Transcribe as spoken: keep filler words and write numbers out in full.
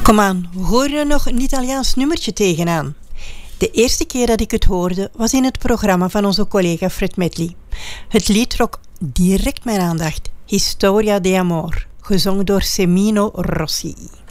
Kom aan, hoor je nog een Italiaans nummertje tegenaan? De eerste keer dat ik het hoorde was in het programma van onze collega Fred Medley. Het lied trok direct mijn aandacht. Historia de Amor, gezongen door Semino Rossi.